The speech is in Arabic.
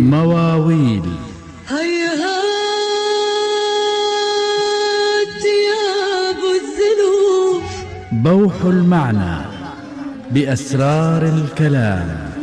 مواويل. هيهات يا أبو الذنوب، بوح المعنى بأسرار الكلام.